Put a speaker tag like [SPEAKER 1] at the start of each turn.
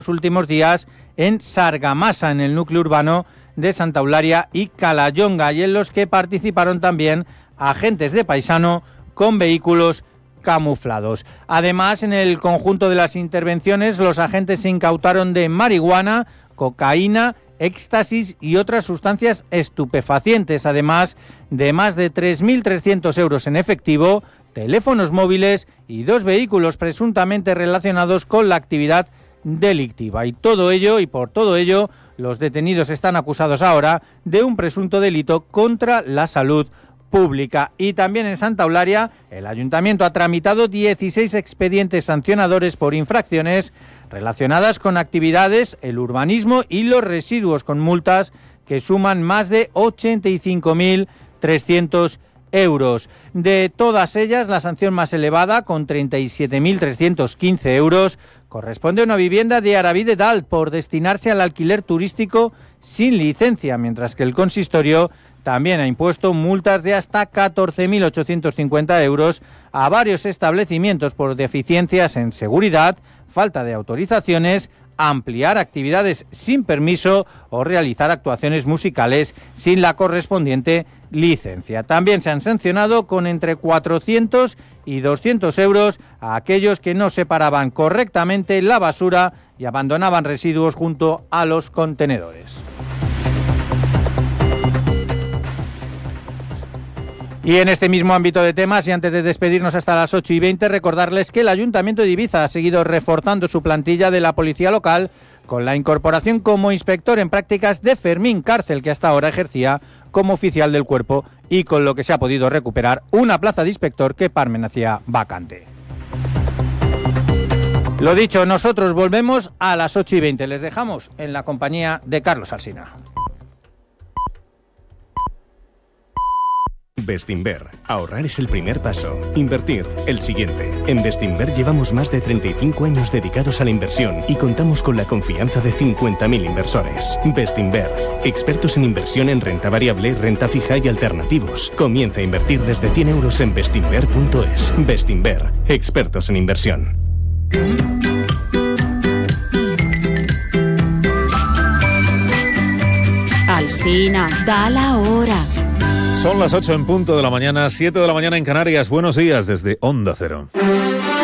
[SPEAKER 1] los últimos días en Sargamasa, en el núcleo urbano de Santa Eulalia y Calallonga, y en los que participaron también agentes de Paisano con vehículos camuflados. Además, en el conjunto de las intervenciones, los agentes se incautaron de marihuana, cocaína, éxtasis y otras sustancias estupefacientes, además de más de 3.300 euros en efectivo, teléfonos móviles y 2 vehículos presuntamente relacionados con la actividad delictiva. Y por todo ello, los detenidos están acusados ahora de un presunto delito contra la salud pública. Y también en Santa Eulalia, el Ayuntamiento ha tramitado 16 expedientes sancionadores por infracciones relacionadas con actividades, el urbanismo y los residuos, con multas que suman más de 85.300 euros. De todas ellas, la sanción más elevada, con 37.315 euros, corresponde a una vivienda de Arabí de Dalt por destinarse al alquiler turístico sin licencia, mientras que el consistorio también ha impuesto multas de hasta 14.850 euros a varios establecimientos por deficiencias en seguridad, falta de autorizaciones, ampliar actividades sin permiso o realizar actuaciones musicales sin la correspondiente licencia. También se han sancionado con entre 400 y 200 euros a aquellos que no separaban correctamente la basura y abandonaban residuos junto a los contenedores. Y en este mismo ámbito de temas, y antes de despedirnos hasta las 8:20, recordarles que el Ayuntamiento de Ibiza ha seguido reforzando su plantilla de la policía local con la incorporación como inspector en prácticas de Fermín Cárcel, que hasta ahora ejercía como oficial del cuerpo, y con lo que se ha podido recuperar una plaza de inspector que permanecía vacante. Lo dicho, nosotros volvemos a las 8:20. Les dejamos en la compañía de Carlos Alsina.
[SPEAKER 2] Bestinver. Ahorrar es el primer paso. Invertir, el siguiente. En Bestinver llevamos más de 35 años dedicados a la inversión y contamos con la confianza de 50.000 inversores. Bestinver. Expertos en inversión en renta variable, renta fija y alternativos. Comienza a invertir desde 100 euros en bestinver.es. Bestinver. Expertos en inversión.
[SPEAKER 3] Alsina, da la hora.
[SPEAKER 4] Son las 8 en punto de la mañana, 7 de la mañana en Canarias. Buenos días desde Onda Cero.